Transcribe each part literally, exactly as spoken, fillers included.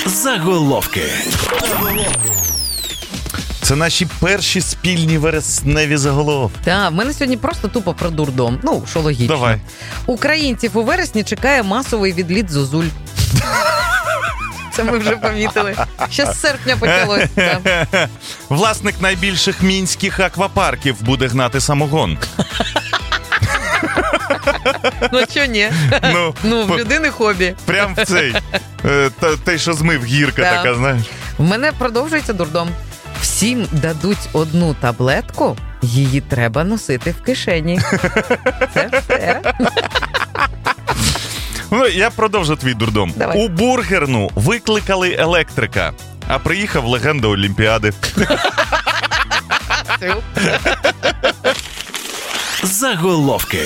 Заголовки. Це наші перші спільні вересневі заголовки. Так, в мене сьогодні просто тупо про дурдом. Ну, що логічно. Давай. Українців у вересні чекає масовий відліт зозуль. Це ми вже помітили. Ще з серпня почалось. Так. Власник найбільших мінських аквапарків буде гнати самогон. Ну, що ні? Ну, Ну, в людини хобі. Прям в цей. е, та- Те, що змив, гірка Так. така, знаєш. В мене продовжується дурдом. Всім дадуть одну таблетку, її треба носити в кишені. Це все. Ну, я продовжу твій дурдом. Давай. У бургерну викликали електрика, а приїхав легенда Олімпіади. Заголовки.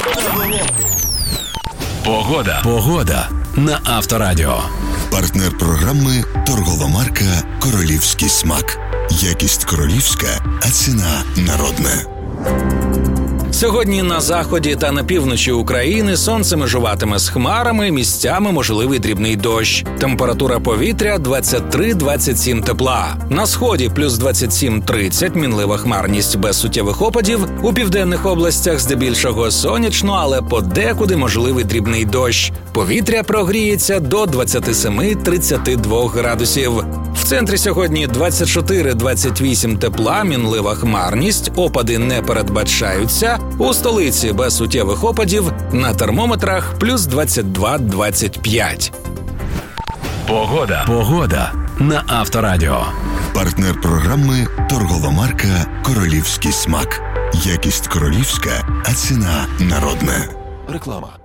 Погода. Погода на Авторадіо. Партнер програми торгова марка «Королівський смак». Якість королівська, а ціна народна. Сьогодні на заході та на півночі України сонце межуватиме з хмарами, місцями можливий дрібний дощ. Температура повітря двадцять три - двадцять сім тепла. На сході плюс двадцять сім - тридцять, мінлива хмарність без суттєвих опадів. У південних областях здебільшого сонячно, але подекуди можливий дрібний дощ. Повітря прогріється до двадцять сім - тридцять два градусів. В центрі сьогодні двадцять чотири - двадцять вісім тепла, мінлива хмарність, опади не передбачаються. У столиці без суттєвих опадів, на термометрах плюс двадцять два - двадцять п'ять. Погода. Погода на Авторадіо. Партнер програми торгова марка «Королівський смак». Якість королівська, а ціна народна. Реклама.